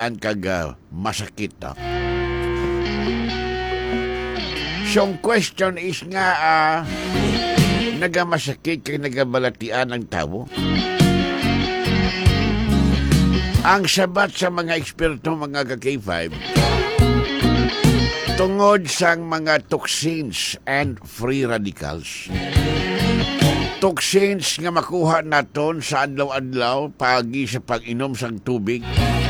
balatian kag masakit. No? So, ang question is nga, nagamasakit kag nagabalatian ang tao? Ang sabat sa mga eksperto, mga ka-K5, tungod sang mga toxins and free radicals. Toxins nga makuha naton sa adlaw-adlaw, pagi sa pag-inom sang tubig,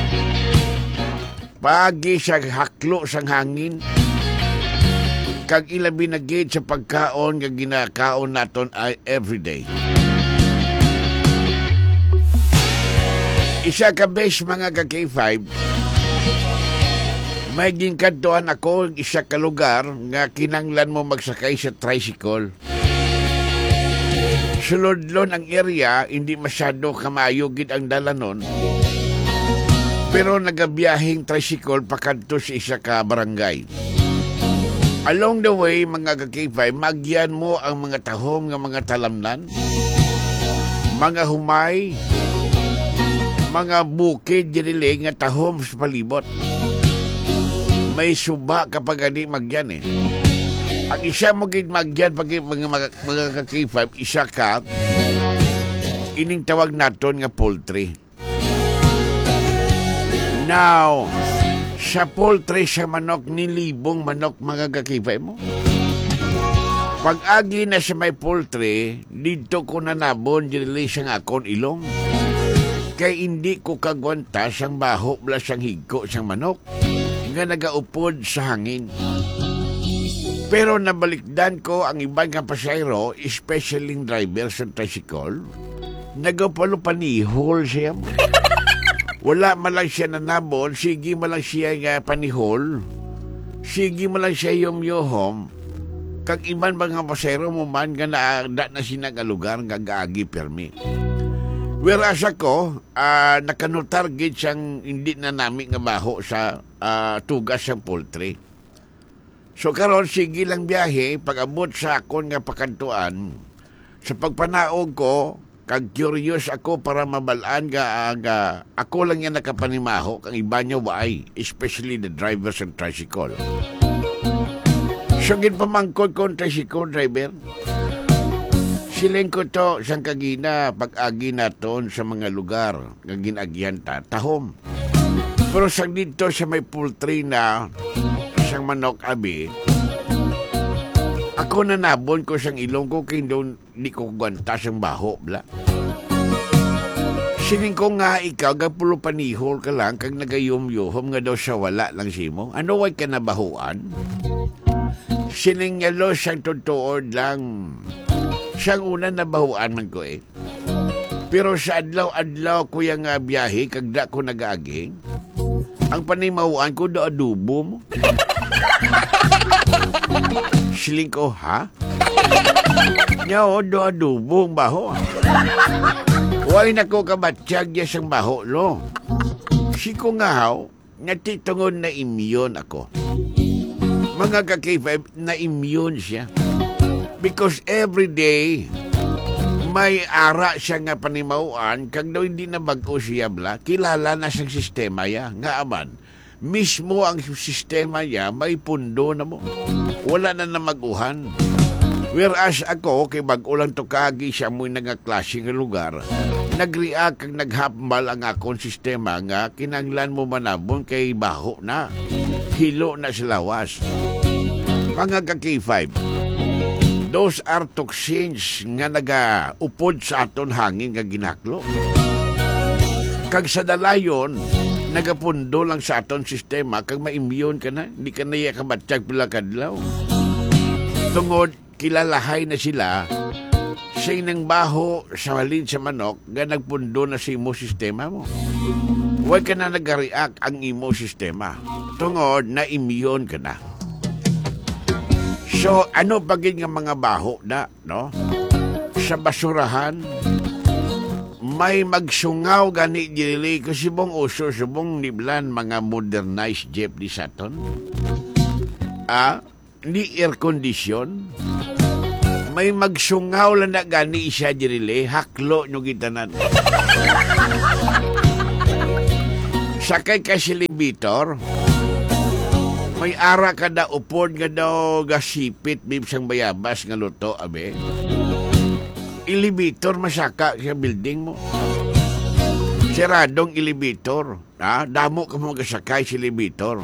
pagi sa haklo sang hangin, kag ilabi na gid sa pagkaon nga ginakaon naton ay everyday. Isa ka bes, mga ka-K5, may ginkantuan ako isa ka lugar nga kinanglan mo magsakay sa tricycle. Sulodlon ang area, hindi masyado kamayo gid ang dalanon. Pero nagabiyahing tricycle pakanto sa isa ka barangay. Along the way, mga ka-K5, magyan mo ang mga tahom nga mga talamnan, mga humay, mga bukid diniling nga tahom sa palibot. May suba kapag ani magyan eh. Ang isa mo gid magyan pag mga ka-K5, isa ka ining tawag naton nga poultry. Now, sa poultry sa manok, nilibong manok, mga ka-K5 mo. Pag-agi na sa may poultry, dito ko nanabon dili siyang akon ilong. Kay hindi ko kagwanta sang baho bla sang higko sang manok nga nagaupod sa hangin. Pero nabalikdan ko ang ibang nga pasayro, especially driver sa tricycle, nagapalo panihol siya. Wala man lang siya nanabon, sige man lang siya nga panihol, sige man lang siya yum-yuhom, kag iban mga pasayro mo man nga na sinagalugar nga gaagi permi. Whereas ako, nakanutarget siyang hindi na namin nga baho sa tugas ng poultry. So karon sige lang biyahe, pag-abot sa akon nga pakantuan, sa pagpanaog ko, kag curious ako para mabalaan nga ako lang yan nakapanimaho, kang iba niya waay, especially the drivers and tricycle. So ginpamangkod ko ang tricycle driver. Siling ko to sang kagina pag-agi naton sa mga lugar nga ginagyan tahom. Pero sang dito sa may poultry na sang manok abi, ako nanabon ko sang ilong ko kay di ko gwanta sang baho bla. Siling ko nga ikaw gapulo panihol ka lang kag nagayom-yuhom nga daw sa wala lang simo. Ano way ka nabahuan? Siling nga lo sang tutuod lang. Siyang una nabahuan man ko eh. Pero sa adlaw-adlaw ko yung biyahe, kagda ko nag-aging, ang panimahuan ko do adobo mo. Siling ko, ha? Yaw, do adobo ang baho. Huwag na ko kabatsyag niya siyang baho, no? Si ko nga haw, natitungon na immune ako. Mga ka-K5, na immune siya. Because every day, may ara siya nga panimahuan, kag daw hindi na bago siya bla, kilala na siyang sistema ya, nga aman. Mismo ang sistema niya, may pundo na mo. Wala na maguhan. Whereas ako, kay bago lang to kagi siya mo'y nagaklaseng lugar, nag-react kag naghapmal ang akong sistema nga, kinanglan mo manabon kay baho na. Hilo na sa lawas. Mga ka-K5, those are toxins nga nagaupod sa aton hangin nga ginaklo. Kag sa dalayon, nagapundo lang sa aton sistema, kag ma-immune ka na, hindi ka na kamatsyag pila kadlaw. Tungod, kilalahay na sila, sa inang baho sa halin sa manok, nga nagpundo na sa imo sistema mo. Huwag ka na nag-react ang imo sistema. Tungod, na-immune ka na. So, ano bagay nga mga baho na, no? Sa basurahan, may magsungaw gani dili ko sibong uso, subong niblan mga modernized jeep di saton. Ni air condition. May magsungaw lang na gani siya dili, haklo nyo gitanan. Sakay ka si elevator. May ara ka da upod nga daw gasipit bibsang bayabas nga luto, abe. Elevator masaka sa building mo. Siradong elevator. Damo ka mo gasakay si elevator.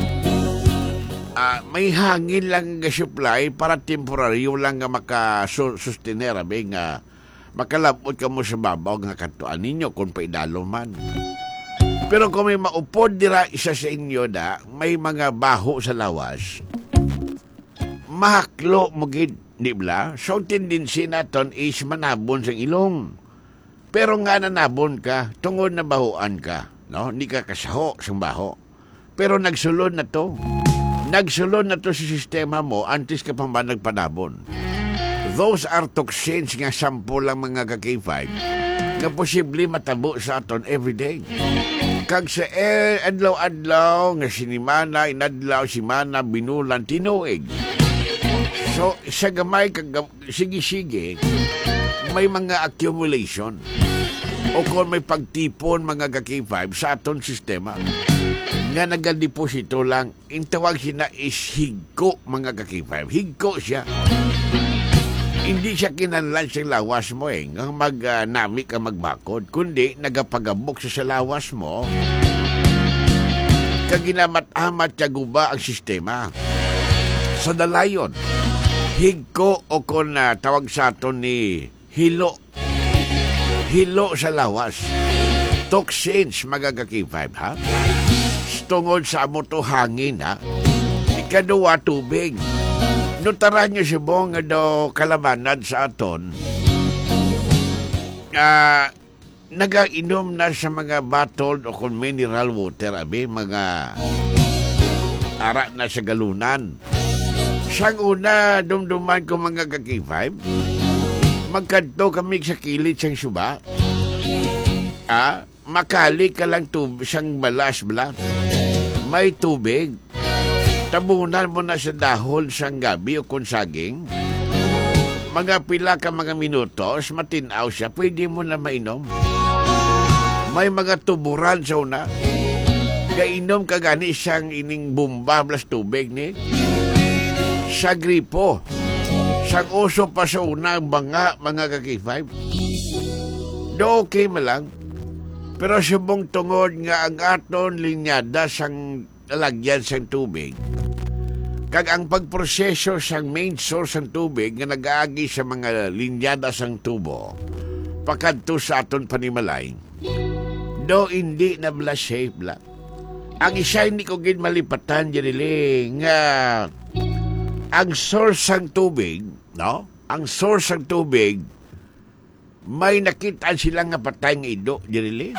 May hangin lang nga supply para temporaryo lang nga makasustenera, abe, nga makalabot ka mo sa babaw nga katuan ninyo kung paidalo man. Pero kung may maupod dira isa sa inyo da, may mga baho sa lawas, mahaklo mo gid, di ba? So, tendency naton is manabon sa ilong. Pero nga nanabon ka, tungod na bahoan ka, no? Hindi ka kasaho sa baho. Pero nagsulod na to. Nagsulod na to sa sistema mo, antes ka pa ba nagpanabon. Those are toxins nga sample lang mga ka-K5 nga posible matabo sa aton everyday. Kag sa adlaw-adlaw nga sinimana, inadlaw, simana, binulan, tinuig. So, sa gamay, sige-sige, may mga accumulation. O kung may pagtipon mga ka-K5 sa aton sistema, nga nagadeposito lang, intawag siya is higko mga ka-K5. Higko siya. Hindi siya kinanlan sa lawas mo nga magnami ka magbakod, kundi nagapagabok sa lawas mo, kaginamat-amat siya guba ang sistema. Sa dalayon, higko o kung tawag sa aton ni hilo. Hilo sa lawas. Toxins, magagaki-5, ha? Tungod sa mo to hangin, ha? Ikaduwa, tubig. Nutaran nyo si Bong nga daw kalabanan sa aton. Nagainom na sa mga bottled o kung mineral water, abe, mga ara na sa galunan. Siyang una, dumduman ko mga ka-K5, magkanto kami sa kilit siyang suba. Makali ka lang siyang balas-balas. May tubig. Tabunan mo na sa dahon sang gabi o kung saging. Mga pila ka mga minutos, matinaw siya, pwede mo na mainom. May mga tuburan sa una. Kainom ka gani siyang ining bomba plus tubig ni. Sa gripo. Sang uso pa sa una, mga ka-K5. Do okay mo lang. Pero subong tungod nga ang aton linyada sang lalagyan sang tubig. Kag ang pagproseso sang main source ng tubig nga nag-aagi sa mga linyada sang tubo, pakadto sa aton panimalay, do hindi na bla shape la. Ang isa hindi ko gid malipatan dili nga ang source sang tubig, no? Ang source sang tubig may nakita sila nga patay nga ido dili.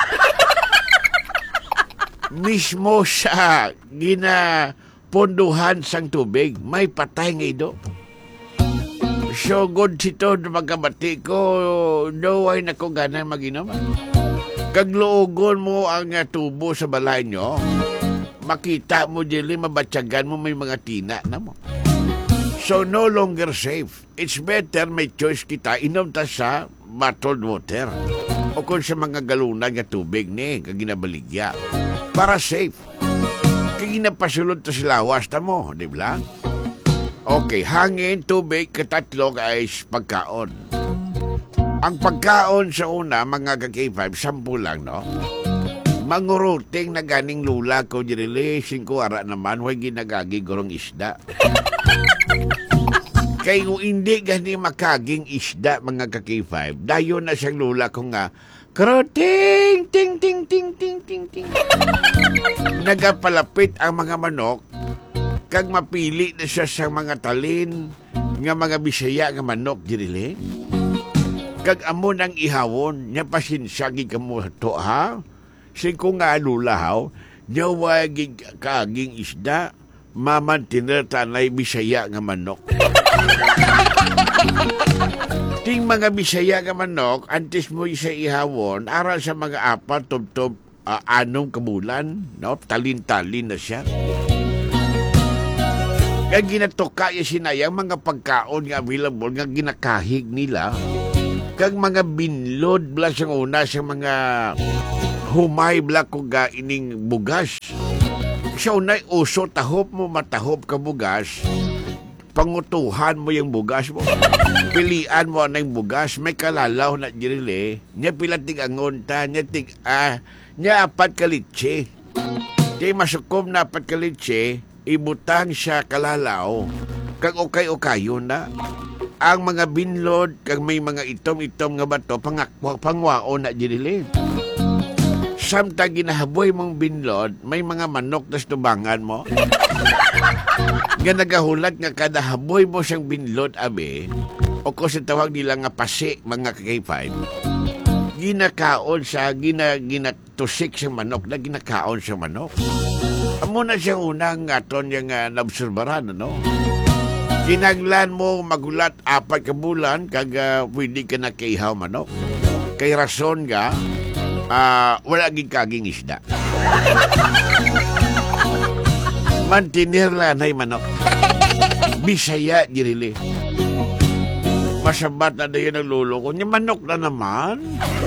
Mismo sa ponduhan sang tubig, may patay nga ido. So, good sito na magkabati ko, ay nako ganang mag-inom. Kagloogon mo ang tubo sa balay nyo, makita mo dili, mabatsagan mo, may mga tina na mo. So, no longer safe. It's better may choice kita, inom ta sa bottled water. O kung sa mga galunan nga tubig ni, kaginabaligya. Para safe. Kaginapasulod to sa lawas ta mo, di ba? Okay, hangin, tubig, katatlo ay pagkaon. Ang pagkaon sa una, mga ka-K5, 10 lang, no? Manguruting na ganing lula ko, dirili, 5 ara naman, huwag ginagagi gurong isda. Kaya kung hindi gani makaging isda, mga ka-K5, dayon na siyang lula ko nga, kruting, ting, ting, ting, ting, ting, ting. Nagapalapit ang mga manok, kag mapili na siya sa mga talin, nga mga Bisaya nga manok, dirili. Kag amo nang ihawon, nya pasinsagi ka mo to, ha? Singko nga lulahaw, nya wagig kaging isda, mamantiner tanay Bisaya nga manok. Ting mga Bisaya nga manok, antes mo isa ihawon, aral sa mga 4, tub-tub, 6 kabulan, no? Talin-talin na siya. Kaya ginatoka yung sinayang mga pagkaon nga available nga ginakahig nila. Kag mga binlod bla sa una sa mga humay bla ko ga ining bugas. Siya unay uso, tahop mo matahop ka bugas, pangutuhan mo yung bugas mo. Pilian mo na yung bugas, may kalalaw na jirili, niya pilatig angon ta, niya apat kalitse. Di masukom na apat kalitse, ibutang siya kalalaw, kag ukay-ukayo na. Ang mga binlod, kag may mga itom-itom nga bato, pangwao na jirili. Samtang ginahaboy mong binlod, may mga manok na tubangan mo. Nga nagahulat nga kada haboy mo siyang binlod, abe, o kung sa tawag nila nga pasi, mga K5, ginakaon sa, ginatusik sa manok na ginakaon sa manok. Amo na siyang unang aton yung naobserbaran, ano? Kinaglan mo magulat 4 ka bulan, kag pwede ka na kaihaw manok. Kay rason nga, wala gigkaging isda. Mantinir lanay manok. Bisaya, jirili. Masabat na dayo ng lolo ko. Niya manok na naman.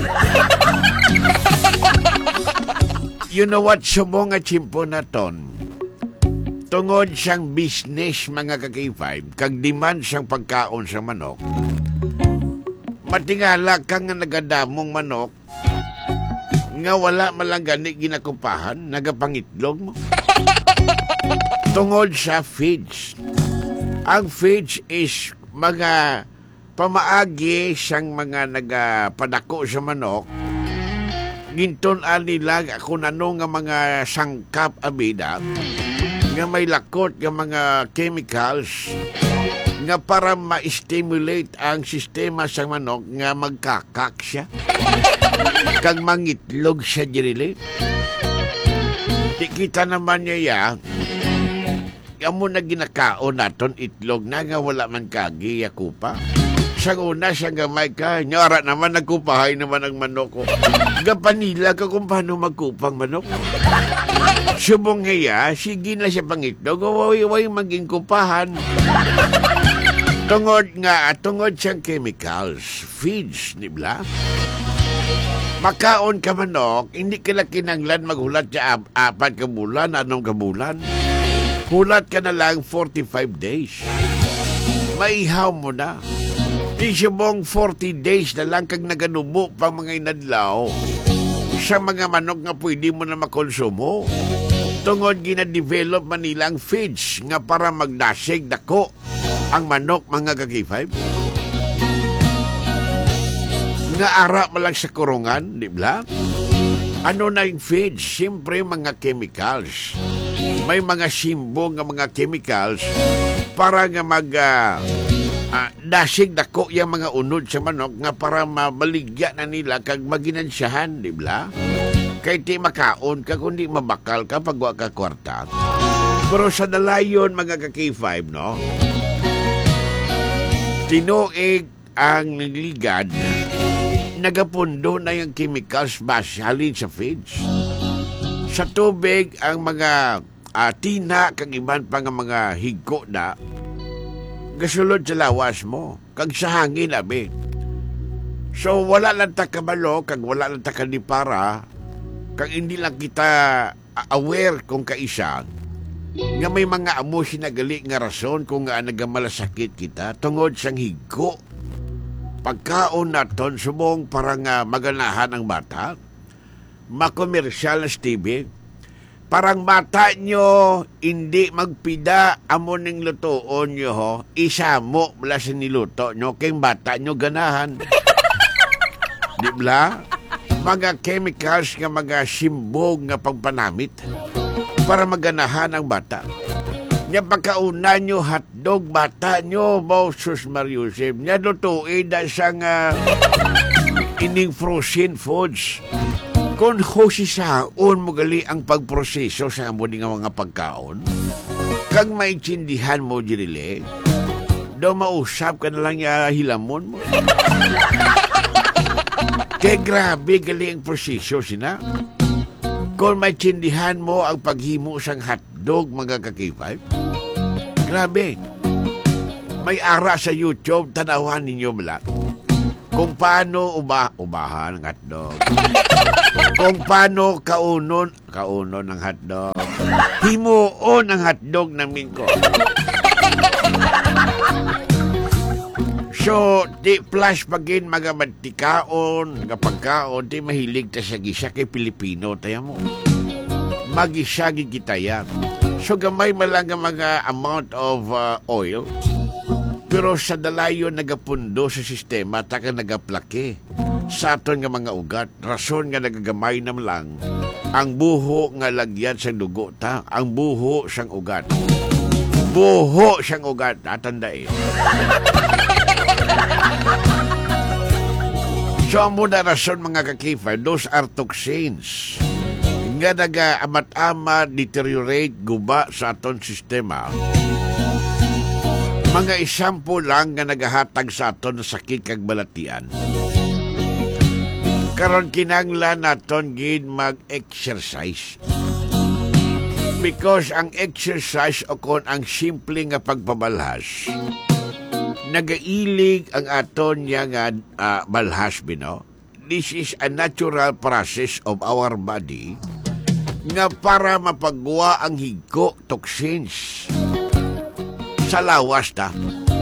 You know what? Subong nga chimpo na ton. Tungod siyang business, mga ka-K5, kag demand siyang pagkaon sa manok. Matingala kang nga nagadamong manok, nga wala malang gani ginakupahan, nagapangitlog mo. Tungod sa feeds. Ang feeds is mga pamaagi siyang mga nagapadako sa manok. Gintunan nila kung ano nga mga sangkap abida, nga may lakot nga mga chemicals nga para ma-stimulate ang sistema sa manok nga magkakak siya. Kag mangitlog siya dirili. Di kita naman niya amo na ginakaon naton itlog na nga wala man kagi yakupa. Sa una siya gamay ka, nyara naman nagkupahay naman ang manok ko. Gapanila ka kung paano magkupang manok. Subong ngaya, sige na siya pangitlog, way maging kupahan. Tungod siyang chemicals, feeds, di ba? Makaon ka manok, hindi ka lang kinanglan maghulat sa 4 ka bulan, 6 ka bulan. Hulat ka na lang 45 days. Maihaw mo na. Di subong 40 days na lang kag naganubo pang mga inadlaw sa mga manok nga pwede mo na makonsumo. Tungod gina-develop man nilang feeds nga para magdasig dako ang manok, mga ka-K5. Nga ara man lang sa kurungan, di ba? Ano na yung feeds? Siyempre mga chemicals. May mga simbo nga mga chemicals para nga dasig dako yung mga unod sa manok nga para mabaligya na nila kag maginansyahan, di ba? Kay ti makaon ka kundi mabakal ka pag wa ka kwarta. Pero sa dalayon, mga ka-K5, no? Tinuig ang ligad, nagapundo na yung chemicals basalin sa feeds. Sa tubig, ang mga tina kag iban pa nga mga higko na gasulod sa lawas mo, kag sa hangin, abi. So, wala lang ta kabalo, kag wala lang ta kanipara, kag hindi lang kita aware kung kaisa, nga may mga amo sinagali nga rason kung nga nagamalasakit kita, tungod sang higko. Pagkaon naton, subong parang maganahan ang bata, makomersyal na TV, parang mata nyo, hindi magpida amo ning lutoon nyo, ho. Isa mo mula sa niluto nyo, kayong bata nyo ganahan. Di ba? Mga chemicals nga mga simbog nga pagpanamit para maganahan ang bata. Nya pagkauna nyo, hotdog, bata nyo, Moses Mariusip, nya lutuin na siyang ining frozen foods. Kung hosi saon mo gali ang pagproseso sa amo nga mga pagkaon, kag maintindihan mo dirile, daw mausap ka na lang hilamon mo. Kaya grabe gali ang proseso sina. Kung maintindihan mo ang paghimo sang hotdog, mga ka-K5, grabe. May ara sa YouTube, tanawan ninyo malak. Kung paano ubahan ng hotdog. Kung paano kaunon ng hotdog. Himuon ang hotdog namin ko. So, di plus pagin mga mantikaon, pagkaon, di mahilig ta sa gisa kay Pilipino, tayo mo. Magisagid kita yan. So, gamay malang mga amount of oil, pero sa dalayo nagapundo sa sistema, taka nagaplake. Sa aton nga mga ugat, rason nga nagagamay nam lang, ang buho nga lagyan sa dugo ta, ang buho sang ugat. Buho sang ugat, natandain. So, ang muna rason mga kakifar, those are toxins nga naga-amat-amat, deteriorate, guba sa aton sistema. Mga isampo lang nga nagahatag sa aton na sakit kag balatian. Karon kinanglan naton gid mag-exercise. Because ang exercise o kon ang simple nga pagpabalhas, nagailig ang aton nga balhas bino. This is a natural process of our body nga para mapagwa ang higko toxins sa lawas ta.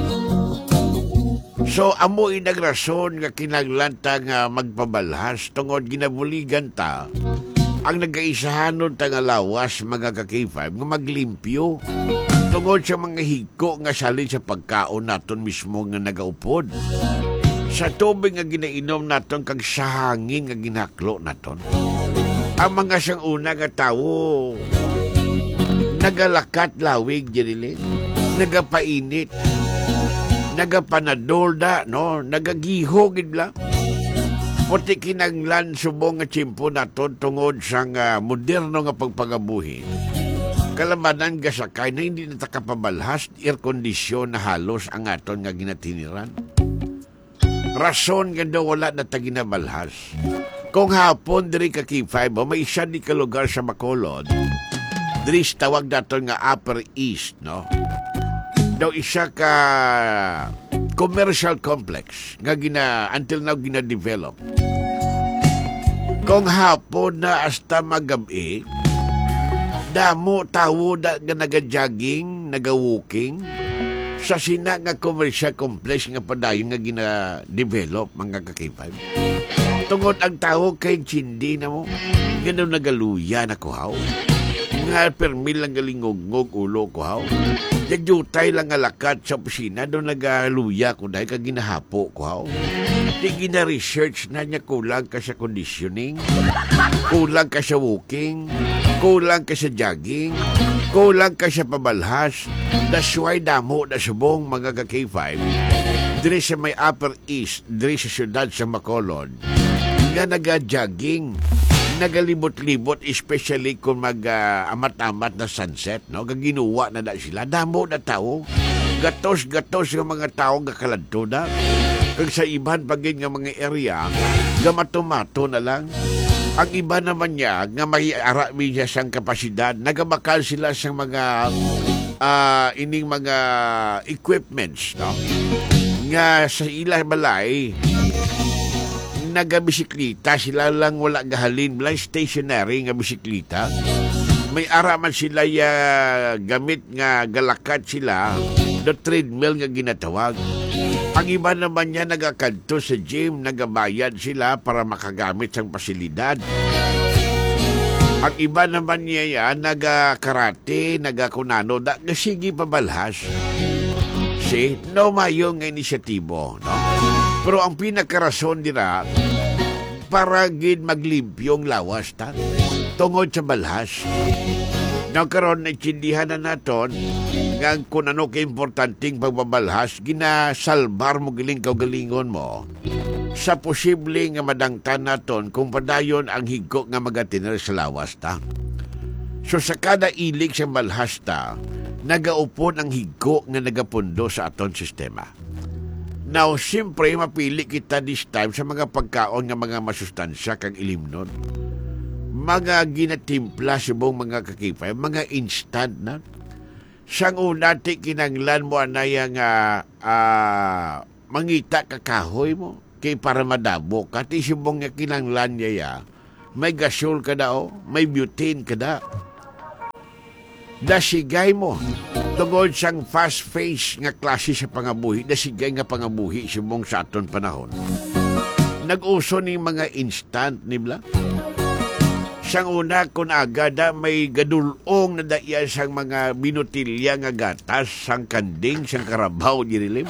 So amo inagrason nga kinaglanta nga magpabalhas tungod ginabuligan ta ang nagaisahanon ta nga lawas mga ka-K5 nga maglimpyo tungod sa mga higko nga salin sa pagkaon naton mismo nga nagaupod. Sa tubig nga ginainom naton kag sa hangin nga ginaklo naton. Ang mga sang una nga tawo nagalakat lawig diri, nagapainit, nagapanadol da, no, nagagihog idla. Puti kinanglan subong nga tsimpo naton tungod sa moderno nga pagpagabuhi. Kalamanan gasakay na hindi natakapabalhas, air condition na halos ang aton nga ginatiniran. Rason nga daw wala na taginabalhas. Kung hapon diri ka K5, may isa di ka lugar sa Bacolod. Diri tawag naton nga Upper East, no? Daw isa ka commercial complex nga until now gina-develop. Kung hapon na hasta magabi, damo tawo nga naga-jogging, naga-walking sa sina nga commercial complex nga padayon nga gina-develop mga ka-K5. Tungod ang tao kay chindi na mo, gano'n nagaluya na kuhaw. Nga permil lang galingog-ngog ulo kuhaw. Nagyutay lang alakat sa opisina, doon nagaluya ko dahil kag ginahapo kuhaw. Di gina-research na niya kulang ka sa conditioning, kulang ka sa walking, kulang ka sa jogging, kulang ka sa pabalhas. That's why damo na subong mga ka-K5 diri sa may Upper East, diri sa syudad sa Bacolod, nga naga-jogging, nagalibot-libot, especially kung mag-amat-amat na sunset, no? Gaginuwa na sila. Damo na tao. Gatos-gatos yung mga tao nga kaladto na. Kag sa iban pagin nga mga area, gamatomato na lang. Ang iba naman niya, nga may arami niya siyang kapasidad, nagabakal sila sa mga ining mga equipments, no? Nga sa ilang balay, nagabisiklita, sila lang wala gahalin, lang stationary nga bisiklita. May araman sila gamit nga galakat sila, the treadmill nga ginatawag. Ang iba naman niya nagakadto sa gym, nagabayad sila para makagamit sang pasilidad. Ang iba naman niya nagakarate, nagakunano, sige pabalhas. See, no mayo nga inisyatibo, no? Pero ang pinakarason dira, para gid maglimpyong lawas ta, tungod sa balhas. Nagkaroon na itsindihan na naton, nga kung ano ka-importanting pagbabalhas, ginasalbar mo giling kaugalingon mo, sa posible nga madangtan naton kung padayon ang higko nga magatiner sa lawas ta. So sa kada ilig sa balhas ta, nagaupon ang higko nga nagapundo sa aton sistema. Now, siyempre, mapili kita this time sa mga pagkaon nga mga masustansya kang ilimnon. Mga ginatimpla subong mga kakipay, mga instant na. Siyang unati kinanglan mo anayang mangita kakahoy mo. kay para madabo ka, ti subong nga kinanglan niya ya, may gasol ka da may butane ka da. Dasigay mo, tungod siyang fast face nga klase sa pangabuhi, dasigay nga pangabuhi subong sa aton panahon. Nag-uso ni mga instant, nibla? Siyang una, kung agada, may gadulong na daya siyang mga binutilya nga gatas, sang kanding, sang karabaw, dirilim.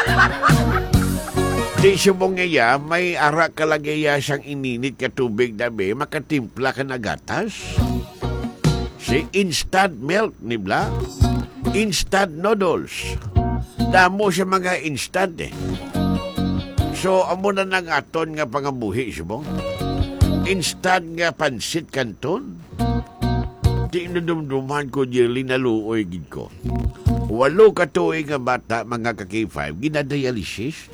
Di subong niya, may ara kalagaya siyang ininit ka tubig dabi, makatimpla ka na gatas. Si instant milk, nibla? Instant noodles. Damo siya mga instant eh. So, amo na nang aton nga pangabuhi, subong. Instant nga pansit kanton. Di nadumduman ko dili naluoy gid ko. 8 ka tuig nga bata, mga ka-K5, ginadialysis.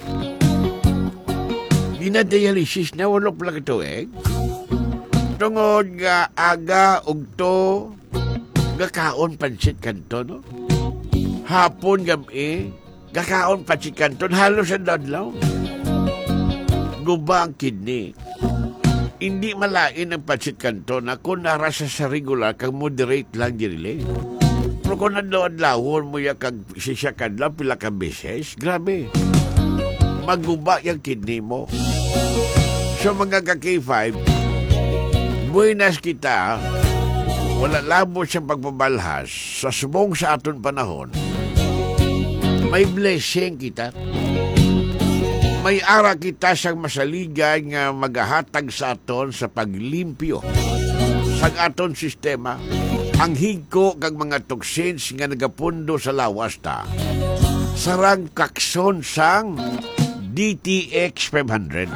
Ginadialysis na 8 pala ka tuig. Tungod nga aga ug to gakaon pansit kanton, no? Hapon gabi, gakaon pansit kanton halos sa dadlaw. Guba ang kidney. Hindi malain ang pansit kanton na kung narasa sa regular kang moderate lang dirili. Pero kung nadlaw-adlawon mo ya kag sisyakan lang pila ka beses, grabe. Maguba yung kidney mo. So mga ka-K5, buenas kita, wala labo siyang pagpabalhas sa subong sa aton panahon. May blessing kita. May ara kita siyang masaligan nga magahatag sa aton sa paglimpyo sa aton sistema. Ang higko kag mga toxins nga nagapundo sa lawas ta. Sarang kakson sang DTX 500.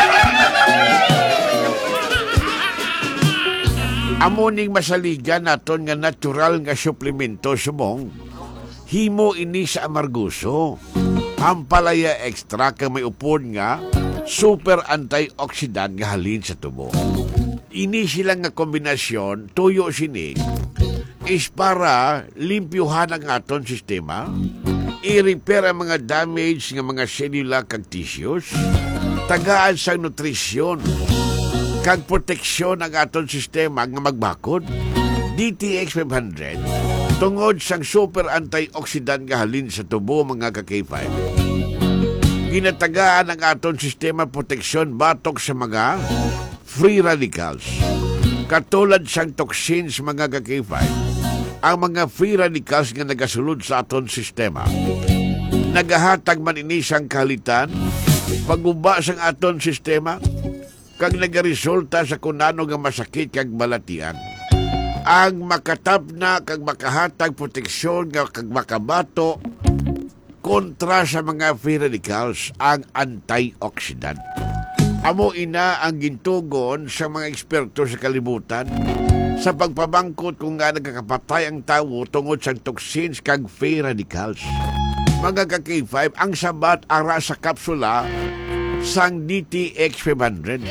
Amuning masaligan naton nga natural nga suplemento subong. Himo ini sa amarguso. Ampalaya extra ka may upod nga super antioxidant nga halin sa tubo. Ini silang nga kombinasyon, tuyo sinig, is para limpyuhan ang aton sistema, i-repair ang mga damage nga mga cellular kag tissues, tagaan sa nutrisyon, kag proteksyon ang aton sistema nga magbakod. DTX 500 tungod sang super antioxidant nga halin sa tubo, mga ka-K5. Ginatagaan ang aton sistema proteksyon batok sa mga free radicals. Katulad sang toxins, mga ka-K5, ang mga free radicals nga nagasulod sa aton sistema. Nagahatag man ini sang kalitan, paguba sang aton sistema, kag nagaresulta sa kunano nga masakit kag balatian. Ang makatap na kag makahatag proteksyon nga kag makabato kontra sa mga free radicals ang antioxidant. Amo ina ang gintugon sa mga eksperto sa kalibutan sa pagpabangkot kung nga nagkakapatay ang tawo tungod sa toxins kag free radicals. Mga ka-K5, ang sabat ara sa kapsula sang DTX 500.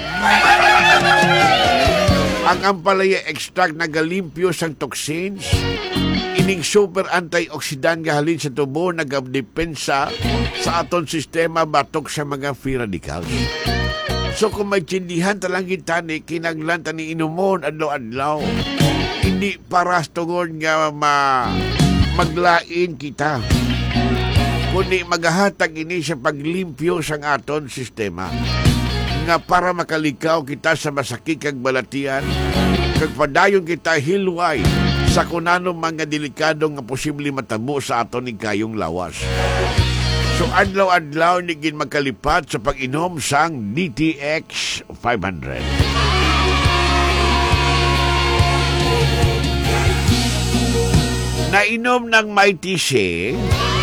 Ang ampalaya extract nagalimpyo sang toxins, ining super antioxidant nga halin sa tubo nagadepensa sa aton sistema batok sa mga free radicals. So kung may tsindihan talang gitani, kinaglan tani inumon adlaw-adlaw. Hindi para tungod nga maglain kita, kundi magahatag ini sa paglimpyo sang aton sistema nga para makalikaw kita sa masakit kag balatian, kag padayon kita hilway sa kunano mga delikado nga posible matabo sa aton ning kayong lawas. So adlaw-adlaw ni gid magkalipat sa pag-inom sang DTX 500. Nainom ng Mighty Shea.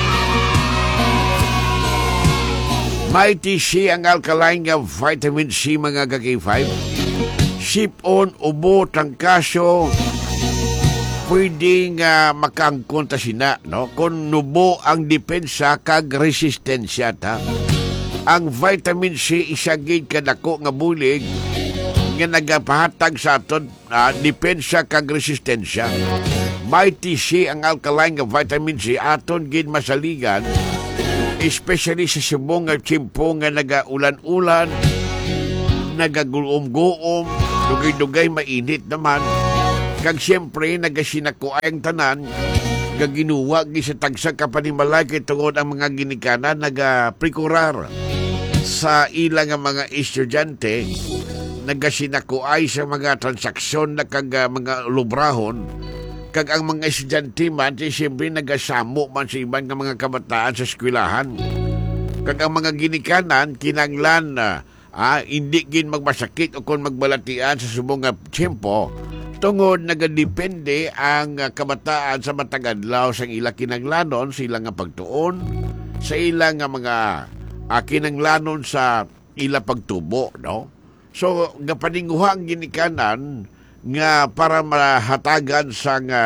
Mighty Shea ang alkaline nga vitamin C, mga ka-K5. Sipon, ubo, trangkaso, pwedeng makangkon ta sina, no? Kung nubo ang depensa kag resistensya ta. Ang vitamin C isagid kadako nga bulig nga nagapahatag sa aton depensa kag resistensya. Mighty Shea ang alkaline nga vitamin C aton gid masaligan Especially sa subong nga tiyempo nga nagaulan-ulan, nagagulom-guom, dugay-dugay mainit naman. Kag siyempre, nagasinakuay ang tanan, gaginuwa sa tagsa kapanimalay kay tungod ang mga ginikanan nagaprikurar sa ilang mga estudyante, nagasinakuay sa mga transaksyon na kag mga lubrahon. Kag ang mga estudyante man, siyempre nagasamo man sa ibang mga kabataan sa eskwelahan. Kag ang mga ginikanan, kinanglan na hindi gin magmasakit o kung magbalatian sa subong nga tiyempo, tungod nagadepende ang kabataan sa matagadlaw sa ilang kinanglanon, sa ilang nga pagtuon, sa ilang nga mga kinanglanon sa ilang pagtubo, no? So, gapaninguha ang ginikanan nga para mahatagan sa nga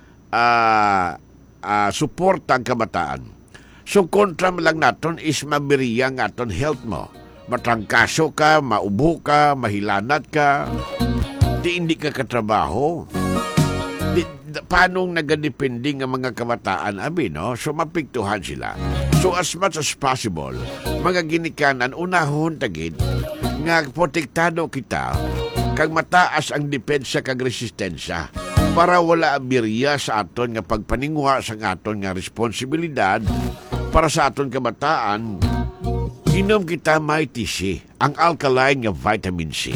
suporta ang kabataan. So, kontra lang naton is mabiriya ang aton health mo. Matrangkaso ka, maubo ka, mahilanat ka, hindi ka katrabaho. Paano nagadepende ng mga kabataan, abi, no? So, mapiktuhan sila. So, as much as possible, mga ginikanan, unahon tagid, nga protektado kita, kag mataas ang depensa kag resistensya, para wala abirya sa aton nga pagpaninguha sa aton nga responsibilidad para sa aton kabataan. Inom kita Mighty C, ang alkaline nga vitamin C.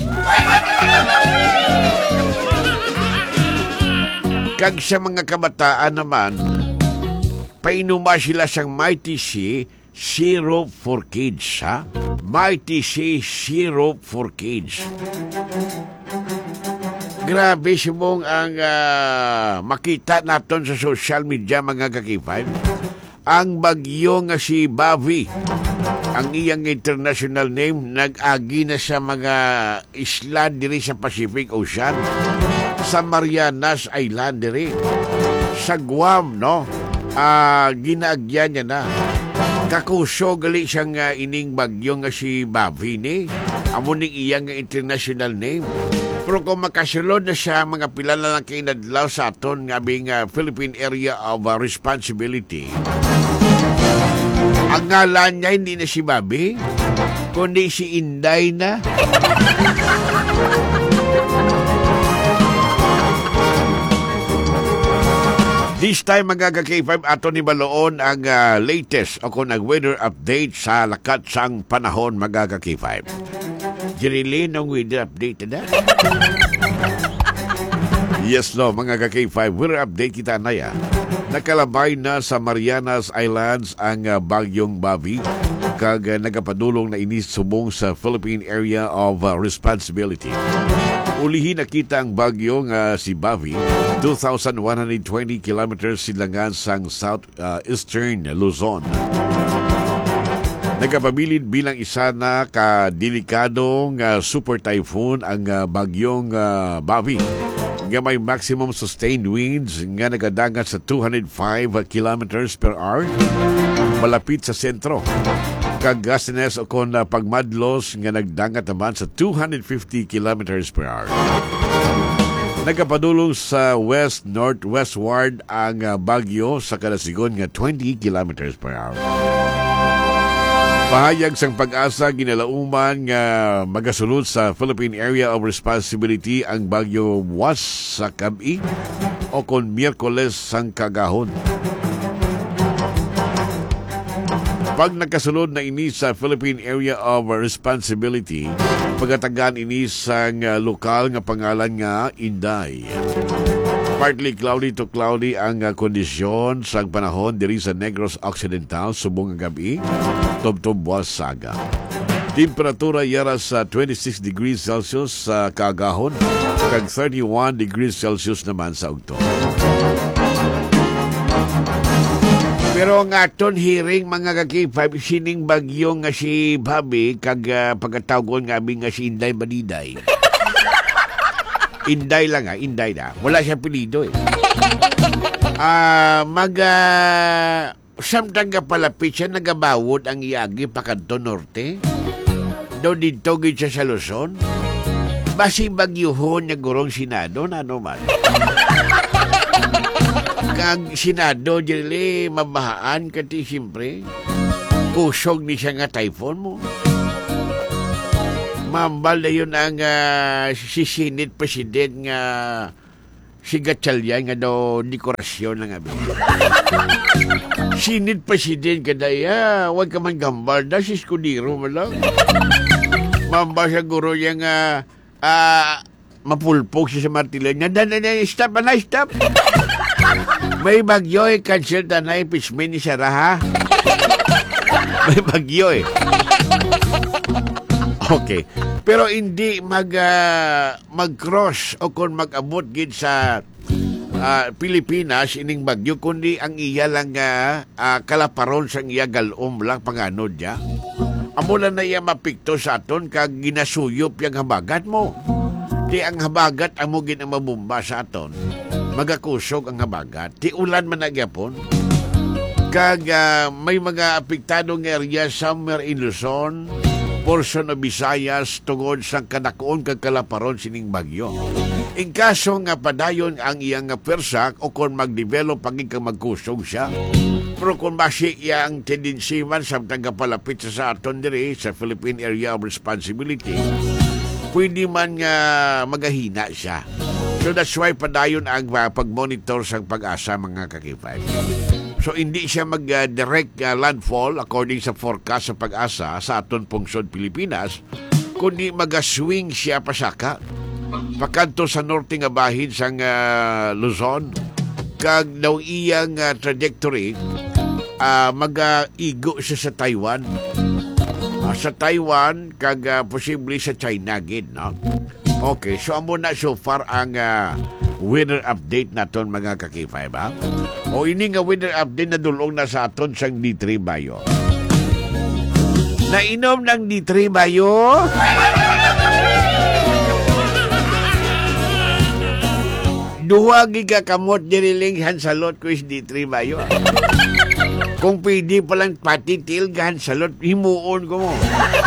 Kag sa mga kabataan naman, painuma sila sang Mighty C Syrup for Kids, ha? Mighty C Syrup for Kids. Grabe simong ang makita naton sa social media, mga kakipay. Ang bagyo nga si Bavi, ang iyang international name, nag-agi na sa mga isla diri sa Pacific Ocean, sa Marianas Island diri, sa Guam, no? Ginaagyan niya na. Kakuso gali siyang ining bagyo nga si Bavi ni. Amo ning iyang international name. Pero kung makasulod na siya, mga pilala lang kinadlaw sa aton nga bing Philippine Area of Responsibility, ang ngalan niya hindi na si Babi, kundi si Inday na. This time, mga K5, ato ni Baloon ang latest o kung weather update sa lakat sang panahon, mga K5. Jirili, nung weather update na? Yes, no, mga K5, weather update kita na ya. Nakalabay na sa Marianas Islands ang bagyong Bavi, kag nagapadulong na inis subong sa Philippine Area of Responsibility. Ulihin nakita ang bagyo nga si Bavi, 2,120 kilometers silangan sang southeastern Luzon. Nagapabilid bilang isa na kadelikadong super typhoon ang bagyong Bavi, nga may maximum sustained winds nga nagadagat sa 205 kilometers per hour, malapit sa sentro. Kagastines o kon pagmadlos nga nagdangat naman sa 250 kilometers per hour. Nagapadulong sa west-northwestward ang bagyo sa kadasigon nga 20 kilometers per hour. Pahayag sang Pag-asa ginalauman nga magasulod sa Philippine Area of Responsibility ang bagyo was sa Kabi o kon Miyerkules sang kagahon. Pag nakasulod na ini sa Philippine Area of Responsibility, pagatagan ini sang lokal nga pangalan nga Inday. Partly cloudy to cloudy ang kondisyon sa panahon diri sa Negros Occidental subong nga gabi, tubtob buwas saga. Temperatura yara sa 26 degrees Celsius sa kagahon, kag 31 degrees Celsius naman sa ugto. Pero ang aton hearing, mga kakipay, sining bagyo nga si Babi, kag pagkatawgon nga nga si Inday Badiday. Inday lang Inday na. Wala siya pilido eh. Samtang ka palapit siya, nagabawod ang iagi pa kanto norte. Daw dito gid siya sa Luzon. Basi bagyuhon niya gurong Senado na naman. Kag Senado, dili mabahaan kati siyempre. kusog ni siya nga typhoon mo. Mambal na yun ang si Senate President nga si Gatchalian nga daw dekorasyon lang abi. Senate President kada ya, wag ka man gambal da si Escudero mo lang. Mambal sa guro yung mapulpog siya sa martilyo nga stop na stop. May bagyo cancel na impeachment ni Sarah ha. May bagyo Okay. Pero hindi mag-cross o kung mag-abot gid sa Pilipinas ining bagyo kundi ang iya lang kalaparon sa iya galom lang panganod niya. Amo na iya mapikto sa aton kag ginasuyop yung habagat mo. Di ang habagat amo gid ang mabumba sa aton. Magakusog ang habagat. Ti ulan man nagyapon. Kag may mga apektadong area somewhere in Luzon, portion of Visayas tungod sa kadakoon kag kalaparon sining bagyo. In kaso nga padayon ang iyang pwersa o kung mag-develop paging kang magkusog siya. Pero kung basi iyang tendency man samtang kapalapit sa aton diri sa Philippine Area of Responsibility, pwede man nga magahina siya. So that's why padayon ang pag-monitor sa pag-asa mga kakipay. So, hindi siya mag-direct landfall according sa forecast sa pag-asa sa aton pungsod Pilipinas, kundi mag-swing siya pasaka pakanto sa norte nga bahin sa Luzon, kag daw iyang trajectory mag-igo siya sa Taiwan. Sa Taiwan, kag posible sa China gid, no? Okay, so amo na so far ang weather update naton mga kakifay ba? O ini nga weather update na dulong na sa aton sang D3 Bayo. Nainom ng D3 Bayo? Duha gigakamot diriling hansalot ko is D3 Bayo. Kung pwede palang patitil gahan salot, himuon ko mo.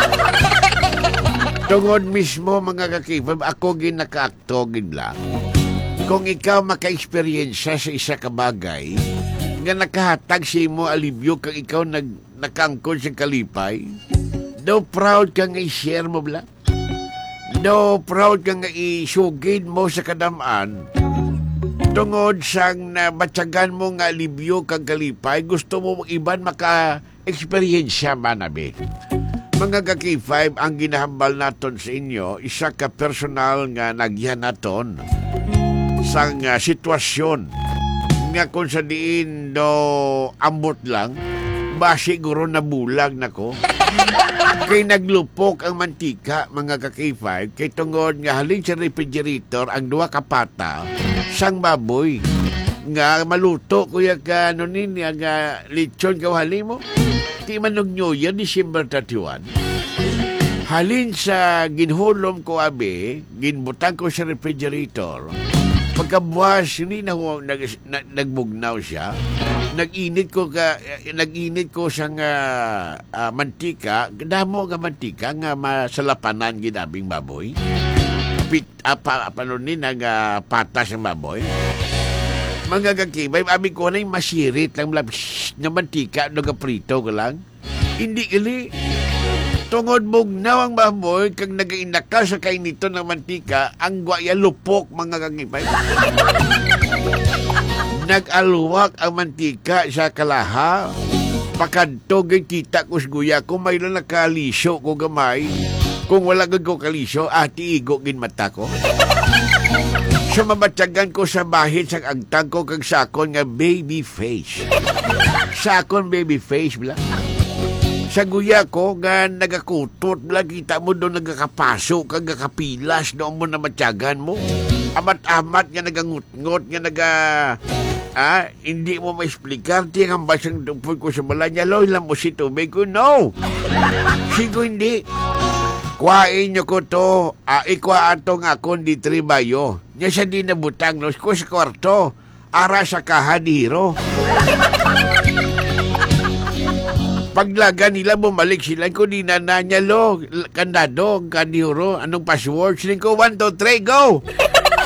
Tungod mismo mga kakifay, ako ginakaakto gidla. Kung ikaw maka-experience sa isa ka bagay nga nakahatag sa imo alibyo kang ikaw nakangkod sa kalipay, daw proud ka nga i-share mo bla. Daw proud ka nga isugid mo sa kadamaan. Tungod sang nabatsagan mo nga alibyo kang kalipay, gusto mo iban maka-experience man nabi. Mga kaki-5, ang ginahambal naton sa inyo, isa ka personal nga nagyan naton sang sitwasyon nga kung sa diin do ambot lang ba siguro nabulag nako kay naglupok ang mantika mga kakifay kay tungod nga halin sa refrigerator ang duha ka pata sang baboy nga maluto kuya ka ano nini nga lechon kawali mo ti manog New Year December 31 halin sa ginhulom ko abi ginbutang ko sa refrigerator. Pagkabuwas, hindi na nagbugnaw siya. Nag-init ko sa mantika. Damo nga mantika nga masalapanan ginabing baboy. Panunin ang patas ng baboy. Mga kakibay, abi ko na yung masirit lang na mantika, nagaprito ko lang. Hindi gali. Tungod bugnaw ang baboy kag nagainaka sa kainito ng mantika ang guaya lupok mga kagipay. Nag-aluwak ang mantika sa kalaha. Pakadto kita ko guya kung may lang nakalisyo ko gamay. Kung wala ko kalisyo, ati igo gin mata ko. So mabatyagan ko sa bahid sa agtag ko kag sakon nga baby face. Sakon baby face bla. Sa guya ko, nga nagakutot lang, kita mo doon nagakapaso, kang nagakapilas, doon mo na matyagan mo. Amat-amat nga nagangut-ngot, nga hindi mo ma-explicar, tiyang ambasang tupod ko sa balanya, loy lang mo si tubig ko, no! Sigo hindi. Kuhain nyo ko to, ikwa atong akong di tribayo. Nya siya di nabutang, no? Ko sa kwarto, ara sa kahadiro. Paglaga nila, bumalik sila ko, di na niya, lo, kandado, kandiro, anong password? Siling ko, 1, 2, 3, go!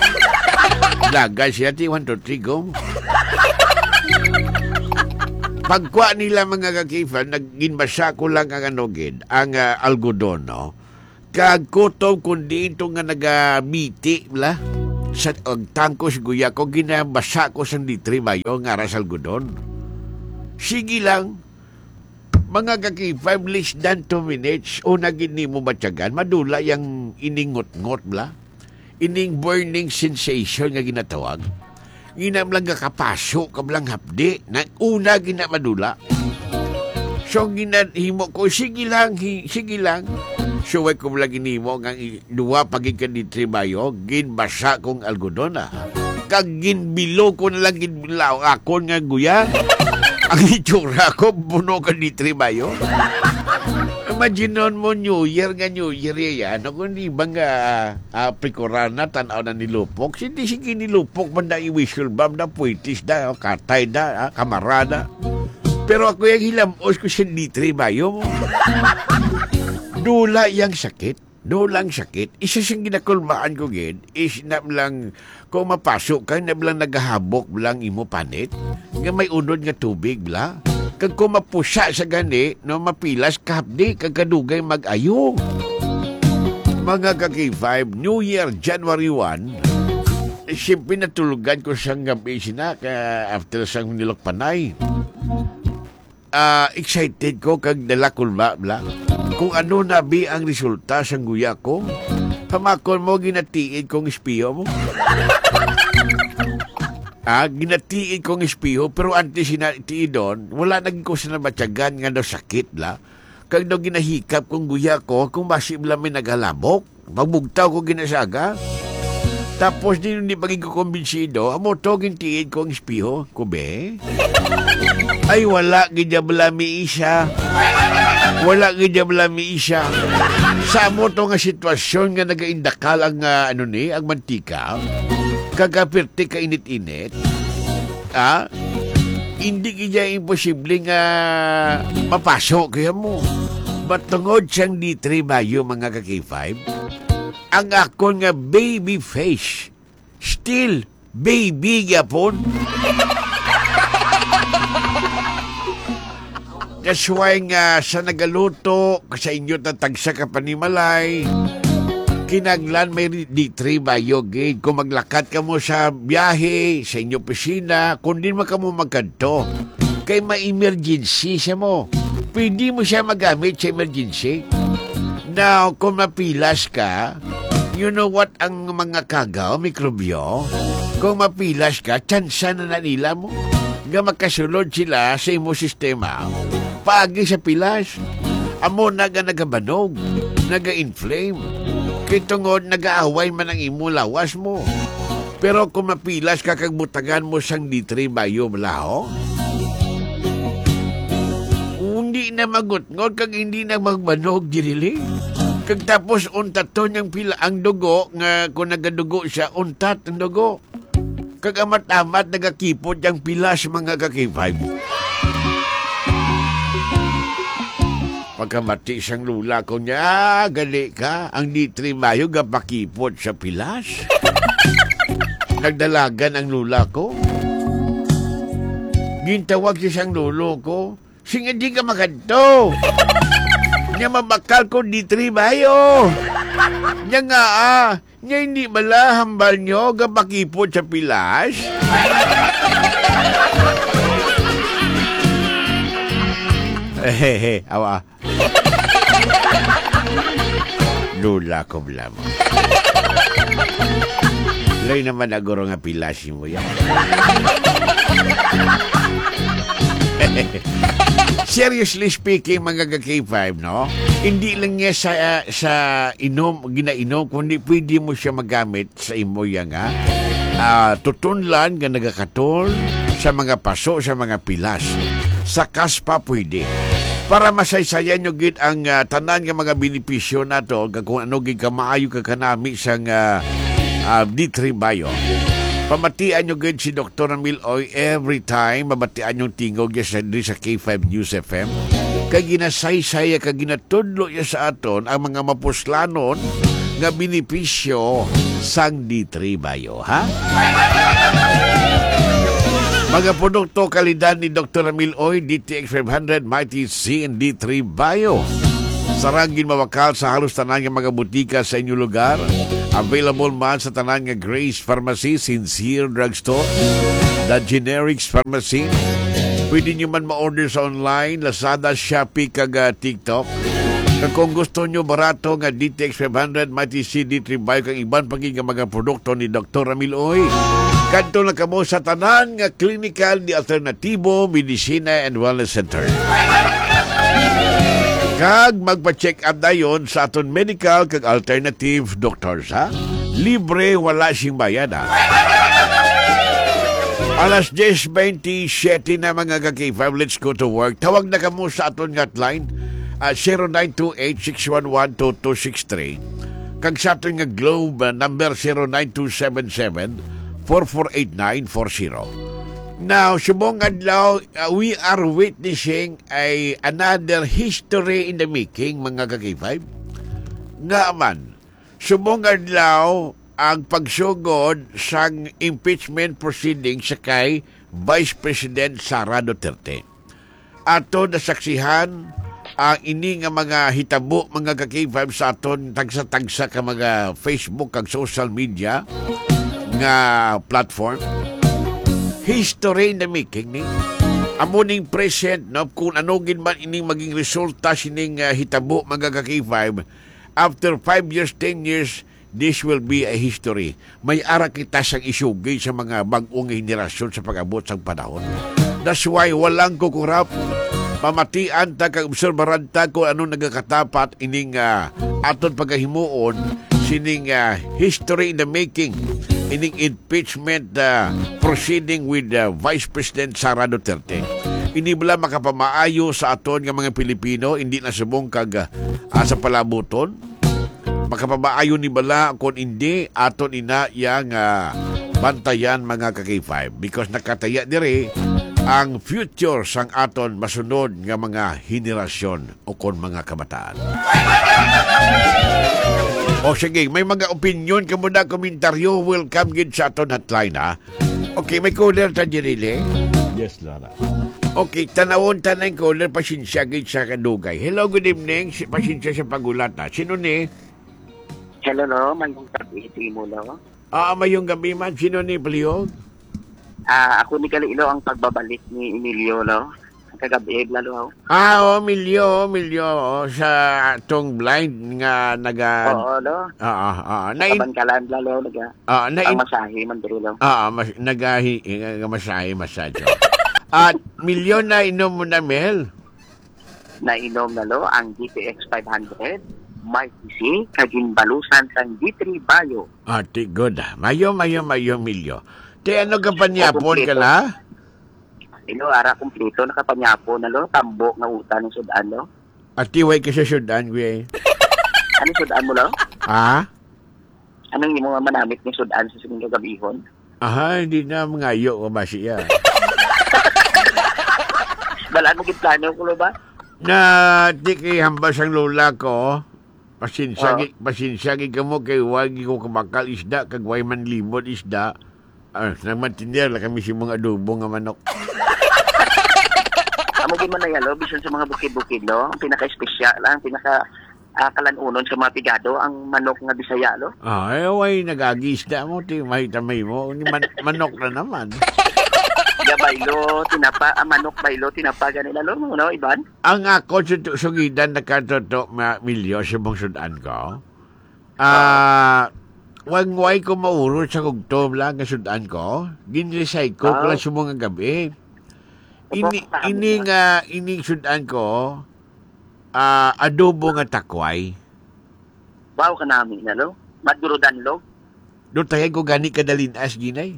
Laga siya, 1, 2, 3, go. Pagkuha nila mga kakifan, nagginbasa ko lang ang anogid, ang algodon, no? Kagkutong kundi ito nga nagamiti, la? Sa tangkos guya ko, ginabasa ko sa litribayo nga aras algodon. Sige lang, mga kakifan, less than 2 minutes, o nagini mo batyagan, madula yung iningot-ngot, la? Ining burning sensation nga ginatawag. Ginam lang kapaso, kablang hapdi. Una ginamadula. So, ginahimo ko, sige lang. So, way ko lang ginimo, nga duwa pagin ka ni Tribayo, ginbasa kong algodon, Kag ginbilo ko na lang ginbilaw ako nga guya. Ang itsura ko, puno ka ni Tribayo. Imagine mo New Year yan. Kung di ba nga prikorana, tanaw na nilupok. Hindi sige nilupok man na i-whistle bomb na puitis da, katay da, kamarada. Pero ako yung hilamos ko si Nitri Bayo mo. Dula yung sakit. Dulang sakit. Isa siyang ginakulmaan ko gid is na lang kung mapasok ka, na lang nagahabok lang imo panit. Nga may unod nga tubig la. Kag kung mapusa sa gani, no, mapilas kahapdi, kag kadugay mag-ayo. Mga kaki-5, New Year, January 1, siyempre natulugan ko siyang gabi sina, after siyang nilokpanay. Excited ko kag dalakulba, bla. Kung ano nabi ang resulta sa guya ko, pamakon mo ginatiid kong espiyo mo. Ginatiid kong espiho, pero antes sinatiid doon, wala naging ko sa nabatyagan nga daw sakit la. Kag daw ginahikap kong guya ko, kung masib lang may naghalabok, magbugtaw ko ginasaga. Tapos din hindi paging ko kumbinsido, amo to gintiid kong espiho, kube. Ay wala, gijablami isa. Wala gijablami isa. Sa mo to nga sitwasyon nga nagaindakal ang ang mantika, kagapirte ka init-init, hindi kaya imposible nga mapasok kaya mo. Batungod siyang Nitri Bayo, mga kaki-5, ang ako nga baby face, still baby yapon. That's why nga sa nagaluto, sa inyo tatagsa ka panimalay, kinaglan may Nitri Bayo gid. Kung maglakad ka mo sa biyahe, sa inyo opisina, kung di mo ka mo magkanto, kay ma-emergency siya mo. Pwede mo siya magamit sa emergency. Now, kung mapilas ka, you know what ang mga kagaw, mikrobyo? Kung mapilas ka, tsansa na nila mo. Nga makasulod sila sa imo sistema. Paagi sa pilas, amo nagabanog, naga-inflame. Kitungod nag-aaway man ang imo lawas mo. Pero kung mapilas ka kagbutagan mo sang Nitri Bayo malaho, hindi na magutngod kag hindi na magbanog dirili. Kag tapos untat to niyang pila ang dugo nga kung nagadugo siya, untat ang dugo. Kag amat-amat nagakipot yang pilas, mga kakipay. Pagkamati siyang lula ko niya, gali ka, ang Nitri Bayo gapakipot sa pilas. Nagdalagan ang lula ko. Gintawag siya siyang lulo ko. Sige, di ka makanto. Nya mabakal ko Nitri Bayo. Nya nga nya hindi bala hambal nyo gapakipot sa pilas. Awa. Lula ko blam. Lay naman aguro nga pilasin mo yan. Seriously speaking, mga K5, no? Hindi lang niya sa ginainom, kundi pwede mo siya magamit sa imo yan, tutunlan nga nagakatol sa mga paso, sa mga pilas. Sa kaspa pwede. Para masaysayan nyo gid ang tanan nga mga benepisyo na to, kung ano gid ka maayo ka kanami sang Nitri Bayo. Pamatian nyo gid si Dr. Miloy every time, mabatian yung tingog niya sa K5 News FM. Kag ginasaysaya, kag ginatudlo niya sa aton ang mga mapuslanon nga benepisyo sang Nitri Bayo, ha? Mga produkto kalidad ni Dr. Ramil Oy, DTX 500, Mighty C, and D3 Bio. Sarangin mawakal sa halos tanan nga mga butika sa inyong lugar. Available man sa tanan nga Grace Pharmacy, Sincere Drugstore, The Generics Pharmacy. Pwede nyo man ma-order sa online, Lazada, Shopee, kag TikTok. Kung gusto nyo barato nga DTX 500, Mighty C, D3 Bio, kang iban paging mga produkto ni Dr. Ramil Oy. Kanto na kamo sa tanan nga clinical ni Alternativo Medicina and Wellness Center. Kag magpa-check up dayon sa aton medical kag alternative doctors, ha? Libre, wala sing bayad, ha? Alas 10:27 na mga kaki-5. Let's go to work. Tawag na kamo sa aton hotline at 0928-611-2263. Kag sa aton nga Globe number 09277-448940. Now, subong adlaw, we are witnessing another history in the making, mga kaki-5. Nga man, subong adlaw ang pagsugod sa impeachment proceeding sa kay Vice President Sara Duterte. Ato nasaksihan ang ini nga mga hitabo, mga kaki-5, sa aton tagsa-tagsa ka mga Facebook kag social media nga platform. History in the making ni amuning present, no, kung ano gin man ining maging resulta sining hitabo, mga kaki-5. After 5 years, 10 years, this will be a history. May ara kita sang isugay sa mga bagong henerasyon sa pag-abot sang panahon. That's why walang kukurap. Pamatian ta kag obserbaran ta kung ano nagakatapat ining aton pagahimuon sining history in the making, ining impeachment proceeding with Vice President Sara Duterte. Ini bala makapamaayo sa aton nga mga Pilipino, hindi na subong kag sa palabuton. Makapamaayo ni bala kung hindi aton ina yang bantayan, mga kaki-5, because nakataya dire ang future sang aton masunod nga mga henerasyon o kon mga kabataan. O sige, may mga opinion ka muna, komentaryo, welcome gid sa aton hotline, ha? Okay, may caller ta dirili? Yes, Lara. Okay, tanawon tanay caller, pasensya gid sa kadugay. Hello, good evening. Pasensya sa pagulat, ha? Sino ni? Hello, no? Mayong gabi, mo, no? Mayong gabi man. Sino ni, Pliog? Ako ni Kalilo ang pagbabalik ni Emilio, no? Ang kagabi, lalo, Emilio, sa tong blind nga naga... Oo, no? Kabankalan, lalo, ang masahe, mandrilo. Masahe. At milyon na inom mo na, Mel? Nainom na, lo, ang GTX 500, Mighty C, kagimbalusan sang D3 Bio. Ati, good. Mayo, Milyo. Te, ano ka panyapon ka na? Ara kumpleto, nakapanyapon na, lo, tambo nga uta ng sudan, lo. Ati, way ka sa sudan, güey. Anong sudan mo, lo? Ha? Anong yung mga manamit ng sudan sa sining kagabihon? Hindi na mangayo ko ba siya? Balaan mo plano ko, lo ba? Na, di kay hambas ang lola ko. Pasinsya ka mo kay wagi ko kabakal isda, kag way man limod isda. Nagmatindihan lang kami si mga adobo nga manok. Amugin mo na yan, lo, bisan sa mga bukid-bukid, lo. Ang pinaka-espesyal, ang pinaka-kalanunon sa mga pigado, ang manok nga Bisaya, lo. Way nag-agisda mo, mahitamay mo. Manok na naman. Baylo, tinapa, manok baylo, tinapa ganila, lo, no, Iban? Ang ako, sugidan na katoto, Milyo, sa mong sudan ko. Wangway ko maurot sa kugtom lang nga sudan ko. Ginrecycle ko lang sa mga gabi. Ini sudan ko, adobo nga takway. Wow ka namin na, lo. Madurodan, lo. Doon tayo ko gani kadalinas, ginay.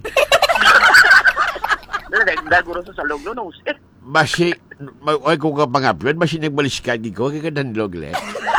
Daguro sa salog, lo, no? Basi, ay ko ka pangapiwan, basi nagbaliskad ko, kaya kadanlog le.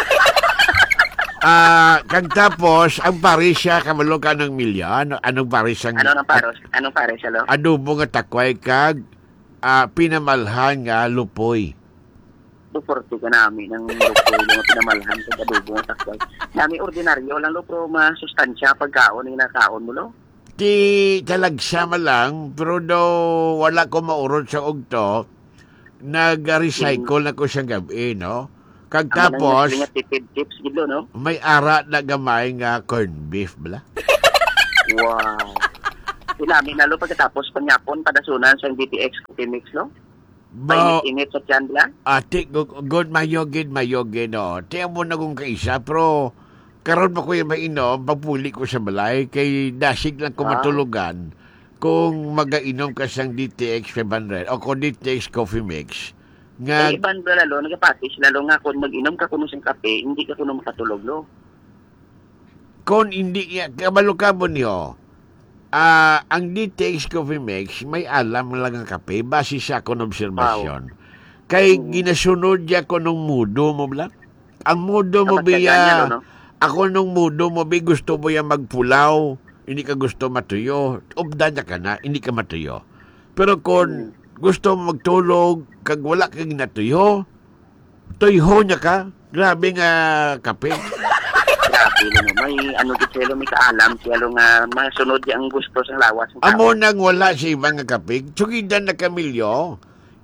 Kag tapos, ang pares siya, kamalo ka ng milyon. Anong pares ang... Anong pares siya, lo? Adobo nga takway, kag pinamalhan nga lupoy. Suporti ka namin ng lupoy, mga pinamalhan sa adobo nga takway. Nami ordinaryo lang, lo, pero masustansya pagkaon, yung nakaon mo, lo? Ti talagsama lang, pero do wala ko maurot sa ugto, nag-recycle na ko siyang gabi, no? Kag tapos, Ang tipid tips gilo, no? may ara na gamay nga corned beef, bala. Wow. Sinami na lo pagkatapos panyapon padasunan sa DTX Coffee Mix, no? Ba, Painit-init sa tiyan lang. ati, good mayogid, no? Tiyan mo na kung kaisa, pero karon pa ko yung mainom, pagpuli ko sa balay, kay dasig lang ko matulugan kung magainom ka sang DTX 500 o kung DTX Coffee Mix. Nga, Iban ba lalo, nagpatis, lalo nga kung mag-inom ka kuno sa kape, hindi ka kuno makatulog, no? kung hindi, kabalo ka mo niyo, ang DTX Coffee Mix, may alam lang ang kape, base sa akong obserbasyon. Kay ginasunod niya ko nung mudo mo bla. Ang mudo mo biya, no? ako nung mudo mo bi, gusto mo yan magpulaw, hindi ka gusto matuyo. Ubda niya ka na, hindi ka matuyo. Pero kung gusto mo magtulog, kag wala kang natuyo, tuyho niya ka. Grabe nga kape. Grabe, no? May ano gitselo, may kaalam, siyalo nga masunod ang gusto sa lawas. Amo nang wala sa ibang nga kape, tsugidan na kamilyo,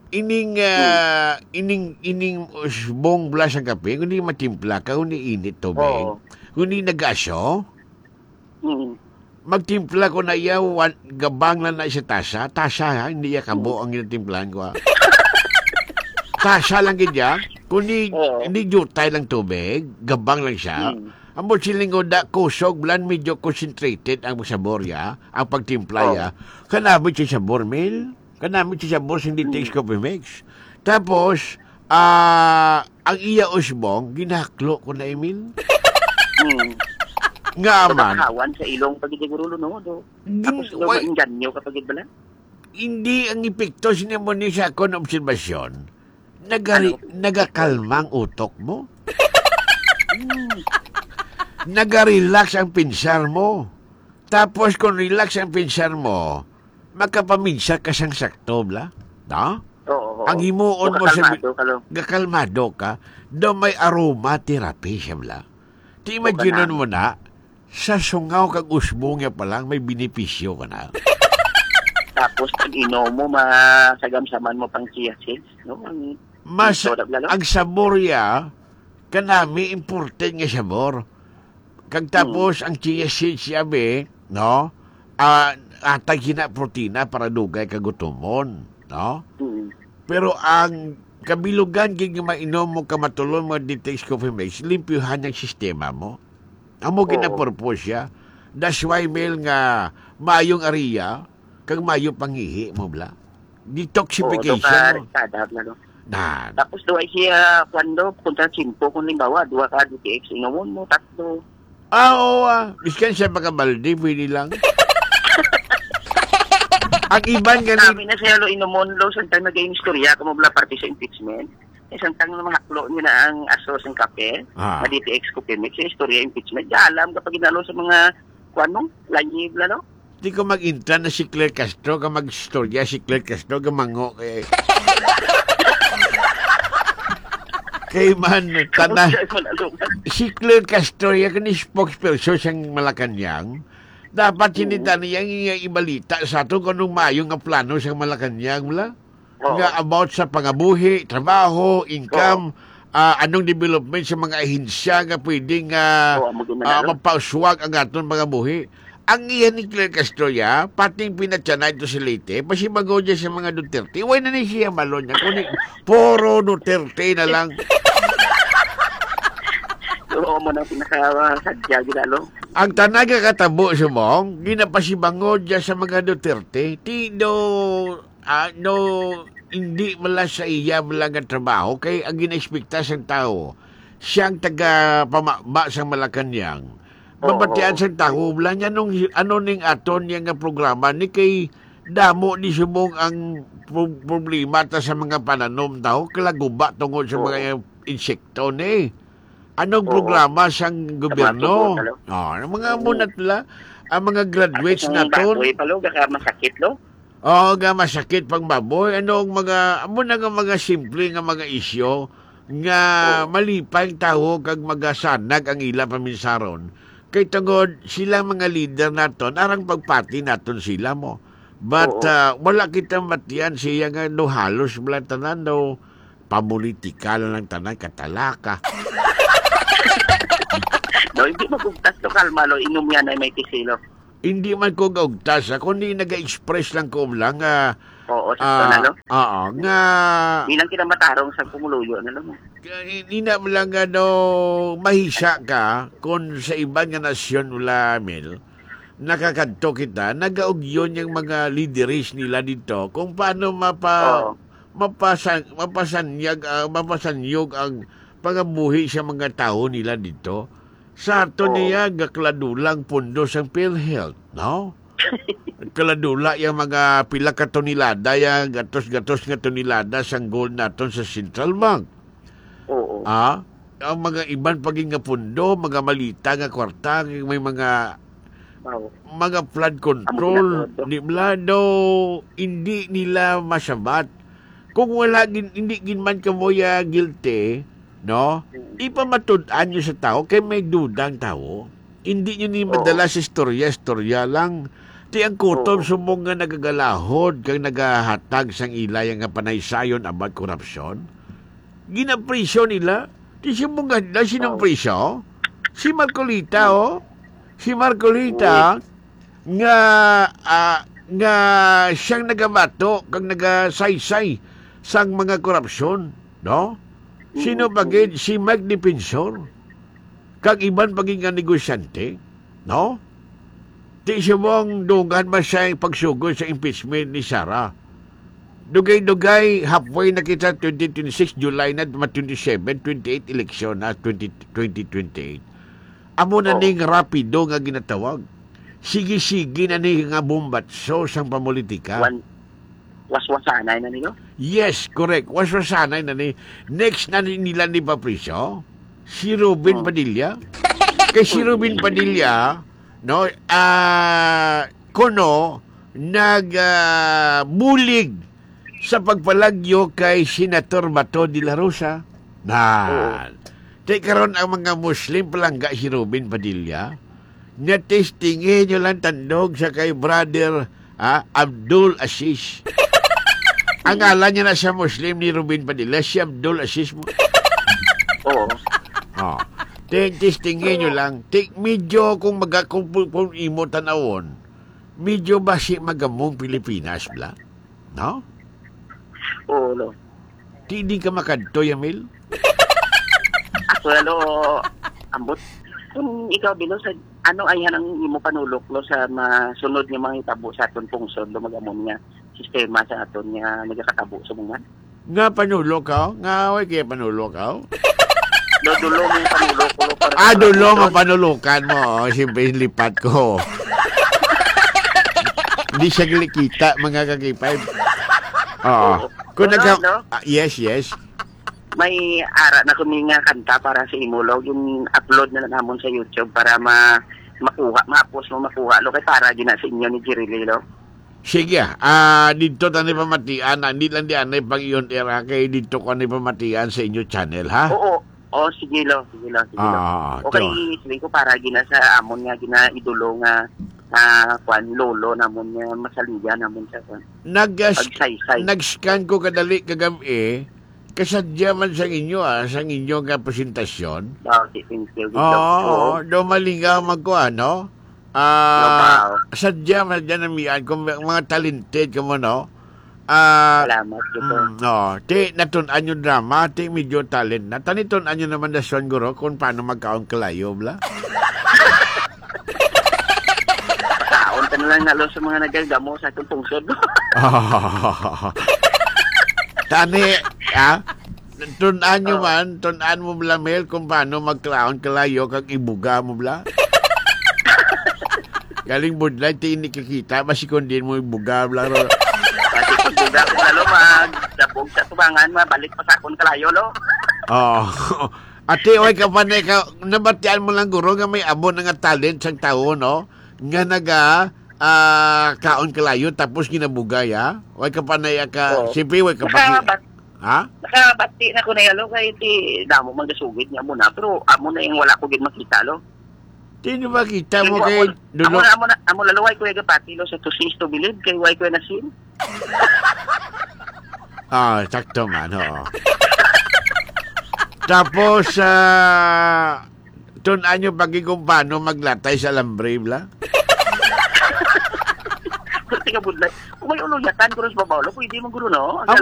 ining usbong blas ang kape, kundi matimpla ka, kundi init tubig, kundi nag-aso, magtimpla ko na iya, gabang lang na sa tasa ha, hindi ya kabo ang ginatimplan ko ha. Tasa lang ganyan, kundi hindi jutay lang tubig, gabang lang siya. Ang siling da kusog, blan medyo concentrated ang sabor ya, ang pagtimpla ya. Kanabot siya sabor, Mel. Kanamit siya sabor, hindi takes coffee mix. Tapos, ang iya usbong, ginaklo ko na, Emil. Nga man. Nakawan sa ilong pagigigurulo, no? Tapos mainganyo kapag bala? Hindi ang epekto sinimo ni sa akong obserbasyon. Nagakalmang utok mo. Nagarelax ang pinsar mo. Tapos kung relax ang pinsar mo, makapaminsa ka sang sakto, bla? No? Oo. Ang himuon mo sa... Gakalmado ka, daw may aromatherapy siya, bla. Di imaginan mo na, sa sungaw kag usbong niya pa lang, may benepisyo ka na. Tapos pag inom mo, masagamsaman mo pang chia seeds, no? Ang sabor ya, kanami important nga sabor. Kag tapos ang chia seeds siya be, no? Atay hina protina para dugay kagutomon, no? Pero ang kabilugan kung mainom mo kamatulon mo DTX Coffee Mix, limpyuhan ang sistema mo. Amo ginapurpose siya. That's why, Mel, nga mayong ariya, kag mayong pangihi mo, bla. Detoxification mo. Na. Tapos doon siya, kwando, punta simpo, kung limbawa, 2 ka DTX, inomon mo, 3. Oo, miskan siya pagkabaldi, pwede lang. Ang iban ganun. Sabi na siya, inomon lo, santang naging istorya, kumabla party sa impeachment. Santang mahaklo niya na ang asos ng kape, na DTX Coffee Mix, sa istorya impeachment. Di alam kapag inalo sa mga, kwanong, lanyib, no? Di ko mag-intra na si Claire Castro, ka mag-istorya si Claire Castro, gamango, eh. Kay man, si Claire Castro, yan ni spokesperson siyang Malacanang, dapat sinita niya ibalita sa ato kung anong mayong nga plano sa Malacanang, wala? Nga about sa pangabuhi, trabaho, income, anong development sa mga ahinsya nga pwedeng mapauswag ang aton pangabuhi. Ang iyan ni Claire Castro ya, pating pinatsanay ito sa Leyte, pasibago niya sa mga Duterte, way na ni siya malo niya, kunin, puro Duterte na lang. Oo mo na pinakasadya, ginalo. Ang tanaga katabo sa mong, ginapasibangod niya sa mga Duterte, hindi mala sa iya mala nga trabaho, kay ang gina-expecta sa tao, siyang taga-pamaba sa Malacanang. Mabatian sa tao, wala niya ano ning aton niya nga programa, ni kay damo ni subong ang problema ta sa mga pananom tao, kalaguba tungod sa mga insekto ni. Anong programa sang gobyerno? Mga munat la, ang mga graduates naton. Baboy palo, gaka masakit lo? Oo, ga masakit pang baboy. Anong amo na nga mga simple nga mga isyo nga malipay ang tao kag magasanag ang ila paminsaron. Kay tungod sila mga leader naton arang pagpati naton sila mo. But wala kita matiyan siya nga no halos wala tanan no papolitikal lang tanan katalaka. No, hindi magugtas to kalma lo, inom yan ay may kisilo. Hindi man ko gaugtas, kundi nag-express lang ko lang Oo, sakto na lo. Oo, nga Bilang kinamatarong sa kumuluyo na lo. hindi na lang mahisa ka kung sa ibang nga nasyon wala Mel, nakakadto kita, nagaugyon yung mga leaders nila dito kung paano mapasanyog ang pangabuhi sa mga tao nila dito. Sa ato niya, gakladulang pundos ang PhilHealth, no? Kaladula yung mga pila ka tonelada, yung gatos-gatos nga tonelada sang gold naton sa Central Bank. Oo. Ang mga iban paging nga pundo, mga malita nga kwarta, may mga flood control, hindi nila masabat. Kung wala, hindi ginman ka mo guilty, no? Ipamatud-an nyo sa tao, kaya may dudang tao. Hindi nyo ni madala sa istorya lang. Ti ang kutob sumong nga nagagalahod, kang nagahatag sang ilay nga panaysayon about korupsyon. Ginapresyo nila. Ti sumong nga, sinong presyo? Si Marcolita, Si Marcolita, nga siyang nagabato, kang nagasaysay sang mga korupsyon, no? Sino bagid si Mike Defensor? Kag iban paging nga negosyante, no? Di siya mong dungan ba siya yung pagsugod sa impeachment ni Sara? Dugay-dugay, halfway na kita 2026, July na, 27, 28 election na, 2028. Amo na ning rapido nga ginatawag. Sige-sige na ning nga bombatso sang pamulitika. Waswasanay na niyo? Yes, correct. Waswasanay na ni. Next na nila ni Papricio, si Robin Padilla. Kay si Robin Padilla, no, nagbulig sa pagpalagyo kay Senator Bato de la Rosa. Karon ang mga Muslim palangga si Robin Padilla, na testingin nyo lang tandog sa kay brother Abdul Aziz. Ang ngalan niya na sa Muslim ni Robin Padilla, si Abdul Aziz mo. Oo. Testingin nyo lang. Medyo kung magakumpul imo tanawon, medyo basi magamong Pilipinas, bla? No? Oo, no. Hindi ka makadto, Yamil? Lalo, ambot. Kung ikaw, Bilo, ano ay hanang imo panulok lo sa masunod nga mga itabo sa aton pungsod, lumagamon nga sistema sa aton nga nagakatabo sa mga? Nga panulok ka? Nga away kaya panulok ka? Dulo mo yung panulok ko. Dulo mo panulukan mo. Siyempre, lipat ko. Hindi siya kita, mga kakipay. Oo. Kung yes. May ara na kami nga kanta para sa Imulog, yung upload na namon sa YouTube para ma-post mo makuha lo kay para din na sa inyo ni Jerry Lilo. Sige, dito tanay pamatian, hindi lang di anay pang iyon era kay dito ko anay pamatian sa inyo channel, ha? Oo. Sige lo. Okay, sige ko para gina sa amon nga gina idolo nga lolo namon nga masaligan namon sa nag-scan ko kadali kagabi kasadya man sa inyo sa inyo nga presentasyon. Do malingaw magko sadya man dyan namian kung mga talented ka mo, no? Salamat dito. Natunan yung drama, medyo talent na. Tanitunan nyo naman na son guro kung paano magkaon kalayo, bla? Pakaon ka na lang nalo sa mga nagagamo sa itong pungsod. Tani, tunan mo bla, Mel, kung paano magkaon kalayo kag ibuga mo, bla? Galing budlay, nakikita, masikundin mo ibuga, bla, ro. Kasi pagbuga ko lalo, magdabog sa tubangan, mabalik pa sa akong kalayo, lo. Ate, oy, kapanay ka, nabatian mo lang, guro, nga may abo na nga talent sang tao, no? Nga kaon kalayo, tapos ginabugay, ha? Oy, kapanay ka, siyempre, oy, kapanay. Nakabati na ko na yalo, kaya damo magdasugit niya muna, pero amo na yung wala ko din makita, lo. Di ba kita mo Amo- kay dulo? amo lalaway ko yung patilo sa to see is to believe kay why ko na sin. Ah, sakto man, oo. Tapos, tunan nyo pagi kung paano maglatay sa lambre, bla? Kasi ka budlay. Kung may uluyatan ko rin sa babaw, pwede mo guro, no?